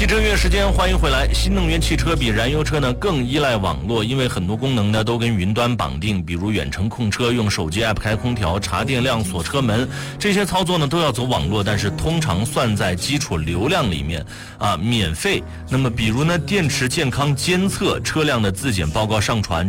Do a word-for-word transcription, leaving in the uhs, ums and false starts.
汽车音乐时间，欢迎回来。新能源汽车比燃油车呢更依赖网络，因为很多功能呢都跟云端绑定，比如远程控车、用手机 app 开空调、查电量、锁车门，这些操作呢都要走网络，但是通常算在基础流量里面啊，免费。那么比如呢电池健康监测、车辆的自检报告上传。